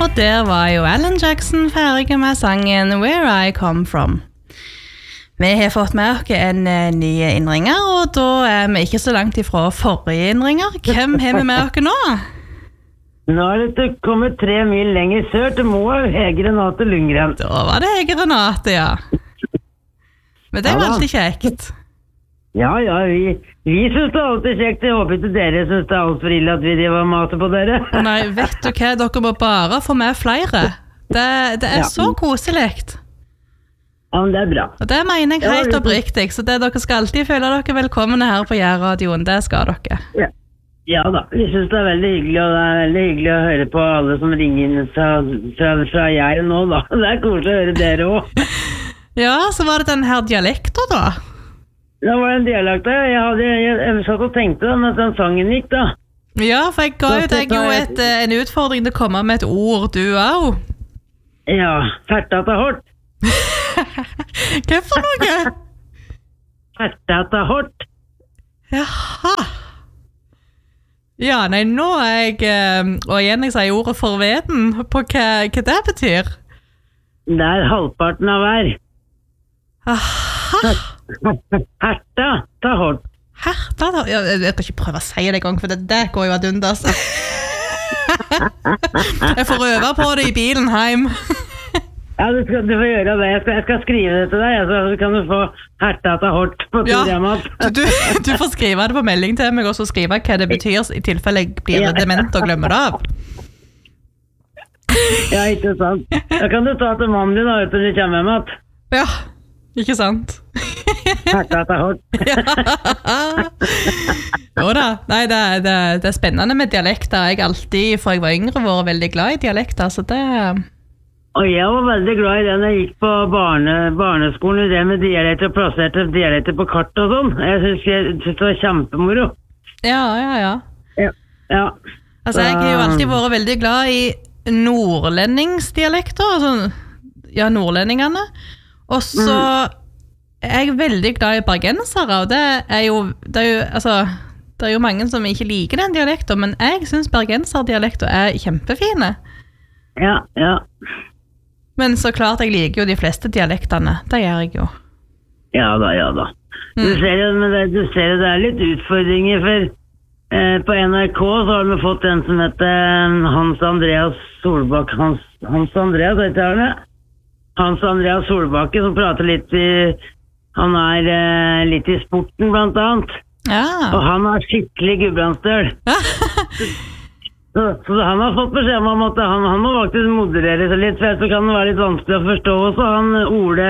Og der var jo Alan Jackson ferdig med sangen Where I Come From. Vi har fått med oss en ny innringer, og da er vi ikke så langt ifra forrige innringer. Hvem har vi med oss nå? Nå er det kommet 3 mil lenger sør til Moa, Hege Renate Lundgren. Da var det Hege Renate, ja. Men det var alltid kjekt. Ja, vi synes det er alltid kjekt. Jeg håper ikke dere synes det er alt for ille at vi driver og mater på dere. Nei, vet du hva? Dere må bare få med flere. Det er så koselig. Ja, men det er bra. Og det mener jeg helt oppriktig, så dere skal alltid føle dere velkomne her på Jærradioen. Det skal dere. Ja da, vi synes det er veldig hyggelig, og det er veldig hyggelig å høre på alle som ringer inn fra Jær nå da. Det er koselig å høre dere også. Ja, så var det den her dialekten da. Det var en dialekt da. Jeg satt og tenkte da, mens den sangen gikk da. Ja, for jeg ga jo deg jo en utfordring til å komme med et ord, du også. Ja, fertata hort. Hva for noe? Fertata hort. Jaha. Ja, nei, nå er jeg, og igjen jeg sier ordet forveden på hva det betyr. Det er halvparten av hver. Aha. Herta, ta hort. Herta, da? Jeg kan ikke prøve å si det en gang, for det går jo ad undas. Jeg får øve på det i bilen hjem. Ja, du får gjøre det. Jeg skal skrive det til deg, så kan du få herta ta hort på programmet. Du får skrive det på melding til meg, og så skrive hva det betyr, i tilfelle jeg blir dement og glemmer det av. Ja, ikke sant. Da kan du ta til mannen din, da, uten du kommer med mat. Ja, ikke sant? Herta ta hort. Jo da, nei, det er spennende med dialekter. Jeg alltid, for jeg var yngre, var veldig glad i dialekter, så det... Og jeg var veldig glad i den jeg gikk på barneskolen, det med dialekter, plasserte dialekter på kart og sånn. Jeg synes det var kjempemoro. Ja. Altså, jeg har jo alltid vært veldig glad i nordlendingsdialekter, altså, ja, nordlendingene. Og så er jeg veldig glad i bergensere, og det er jo mange som ikke liker den dialekten, men jeg synes bergenserdialekter er kjempefine. Ja. Men så klart, jeg liker jo de fleste dialektene. Det gjør jeg jo. Ja da. Du ser jo, det er litt utfordringer, for på NRK så har vi fått en som heter Hans Andreas Solbakke. Hans Andreas, vet du det? Hans Andreas Solbakke, som prater litt han er litt i sporten blant annet. Ja. Og han er skikkelig gubranstøl. Så han har fått beskjed om at han må faktisk moderere seg litt, for ellers kan det være litt vanskelig å forstå også. Han Ole,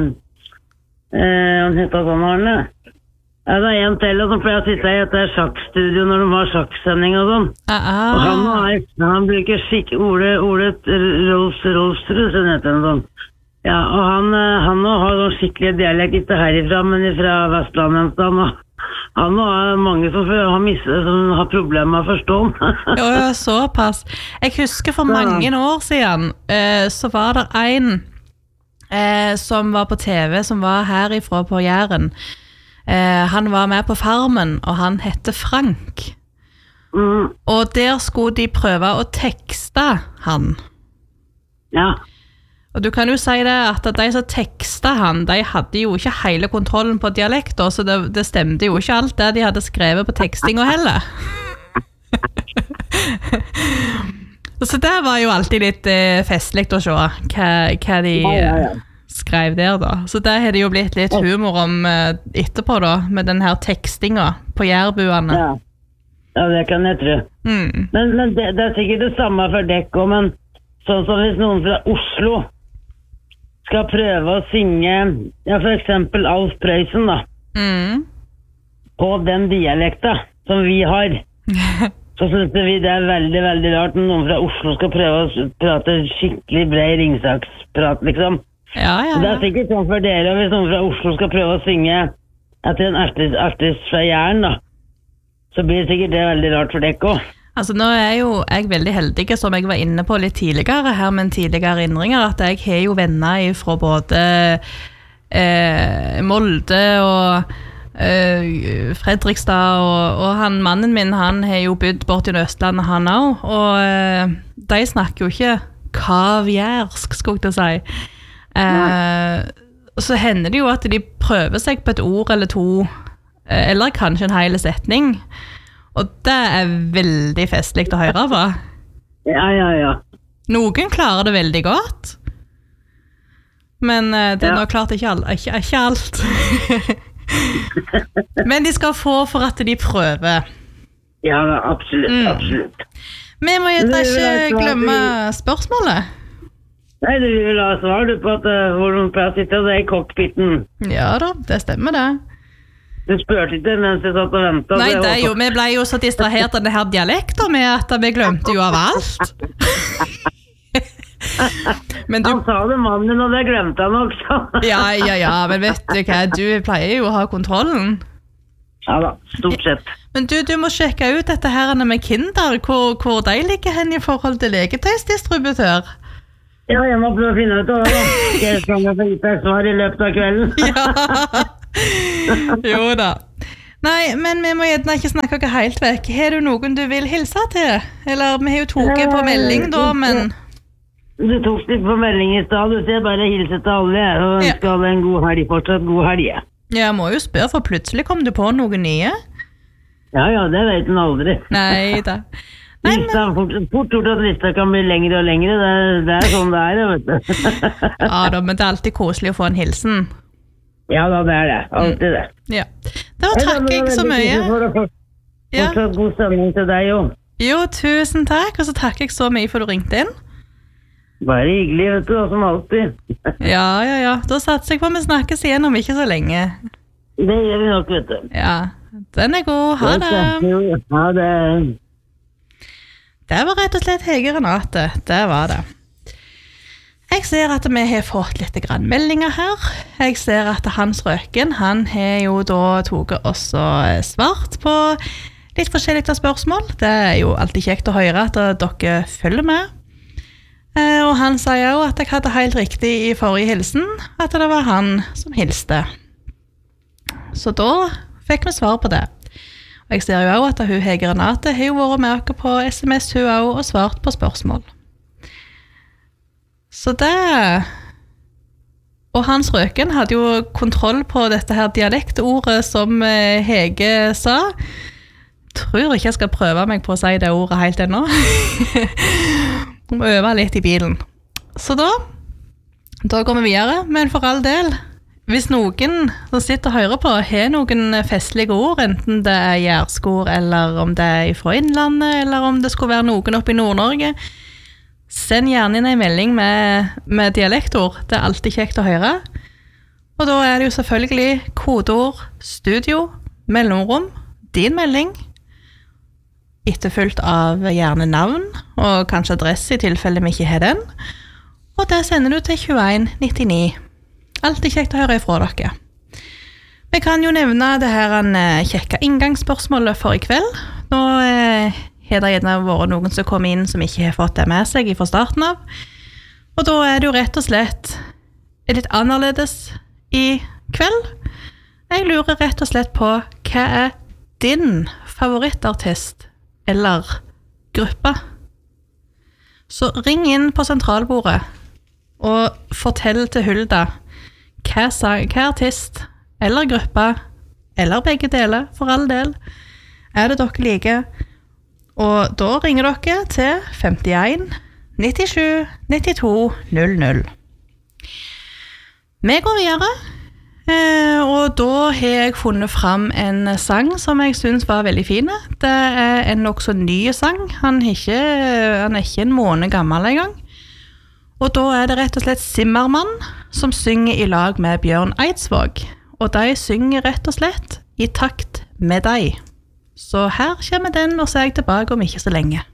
han heter sånn Arne. Ja, det er en til som pleier å sitte i et sjakkstudio når de har sjakksending og sånn. Og han bruker Ole Rolfsrud, så heter han sånn. Ja, og han har sånn skikkelig dialekt, ikke herifra, men fra Vestlandet, han har mange som har problemer med å forstå ham. Ja, såpass. Jeg husker for mange år siden, så var det en som var på TV, som var herifra på Jæren. Han var med på Farmen, og han hette Frank. Og der skulle de prøve å tekste han. Ja. Og du kan jo si det at de som tekstet han, de hadde jo ikke hele kontrollen på dialekter, så det stemte jo ikke alt det de hadde skrevet på tekstinga heller. Så det var jo alltid litt festlig å se hva de skrev der da. Så det har det jo blitt litt humor om etterpå da, med den her tekstinga på jærbuene. Ja, det kan jeg tro. Men det er sikkert det samme for dekk også, men sånn som hvis noen fra Oslo skal prøve å synge, ja, for eksempel Alf Prøysen da, på den dialekta som vi har, så synes vi det er veldig, veldig rart når noen fra Oslo skal prøve å prate skikkelig bred ringsaktsprat, liksom. Ja. Det er sikkert sånn for dere, hvis noen fra Oslo skal prøve å synge etter en artist fra Jæren da, så blir det sikkert det veldig rart for dere også. Altså nå er jo jeg veldig heldig, som jeg var inne på litt tidligere her, med tidligere innringer, at jeg har jo venner fra både Molde og Fredrikstad, og han, mannen min, han har jo bodd bort i Østlandet han også, og de snakker jo ikke kaviarsk, skal jeg til å si. Så hender det jo at de prøver seg på et ord eller to, eller kanskje en hel setning, og det veldig festlig å høre på. Ja. Noen klarer det veldig godt, men det er nok klart ikke alt. Men de skal få for at de prøver. Ja, absolutt. Vi må jo ikke glemme spørsmålet. Nei, du vil ha svar på at hvordan jeg sitter det i cockpiten. Ja da, det stemmer det. Du spørte ikke mens jeg satt og ventet. Nei, vi ble jo så distrahert av denne dialekten med at vi glemte jo av alt. Men han sa det mannen, og det glemte han også. Ja, men vet du hva, du pleier jo å ha kontrollen. Ja da, stort sett. Men du må sjekke ut dette her med Kinder, hvor de ligger hen i forhold til leketøysdistributør. Ja, jeg må prøve å finne ut av det da. Jeg skal få gitt deg svar i løpet av kvelden. Jo da. Nei, men vi må gjerne ikke snakke dere helt vekk. Har du noen du vil hilse til? Eller vi har jo toget på melding da, men... Du tok litt på melding i sted, du ser bare hilse til alle, og ønsker alle en god helg, fortsatt god helg. Ja, jeg må jo spørre, for plutselig kom du på noen nye. Ja, det vet den aldri. Nei da. Fort gjort at lista kan bli lengre og lengre, det sånn det vet du. Ja da, men det alltid koselig å få en hilsen. Ja da, det det, alltid det. Ja, da takker jeg så mye. Fortsatt god stemning til deg, jo. Jo, tusen takk, og så takker jeg så mye for du ringte inn. Bare hyggelig, vet du, som alltid. Ja, da satser jeg på at vi snakkes igjen om ikke så lenge. Det gjør vi nok, vet du. Ja, den god, ha det. Ha det. Det var rett og slett Hege Renate, det var det. Jeg ser at vi har fått litt meldinger her. Jeg ser at Hans Røken, han har jo da toget også svart på litt forskjellige spørsmål. Det jo alltid kjekt å høre at dere følger med. Og han sier jo at jeg hadde helt riktig i forrige hilsen, at det var han som hilste. Så da fikk vi svar på det. Og jeg ser jo også at hun Hege Renate har jo vært med oss på SMS hun også, og svart på spørsmål. Så det... Og Hans Røken hadde jo kontroll på dette her dialektordet som Hege sa. Tror ikke jeg skal prøve meg på å si det ordet helt ennå. Og øve litt i bilen. Så da går vi videre, men for all del... Hvis noen som sitter og hører på har noen festlige ord, enten det gjærskor, eller om det fra Innlandet, eller om det skulle være noen oppe i Nord-Norge, send gjerne inn en melding med dialektord. Det alltid kjekt å høre. Og da det jo selvfølgelig kodeord, studio, mellomrom, din melding, etterfulgt av gjerne navn, og kanskje adresse i tilfelle vi ikke har den. Og det sender du til 2199. Alltid kjekt å høre ifra dere. Vi kan jo nevne det her kjekke inngangsspørsmålet for i kveld. Nå har det gjerne vært noen som kom inn som ikke har fått det med seg fra starten av. Og da det jo rett og slett litt annerledes i kveld. Jeg lurer rett og slett på hva din favorittartist eller gruppe? Så ring inn på sentralbordet og fortell til Hulda hva artist eller gruppe, eller begge deler for all del, det dere liker. Og da ringer dere til 51 97 92 00. Vi går videre, og da har jeg funnet fram en sang som jeg synes var veldig fin. Det en nok så ny sang. Han er ikke en måned gammel engang. Og da det rett og slett Zimmermann som synger i lag med Bjørn Eidsvåg. Og de synger rett og slett i takt med deg. Så her kommer den, og så jeg tilbake om ikke så lenge.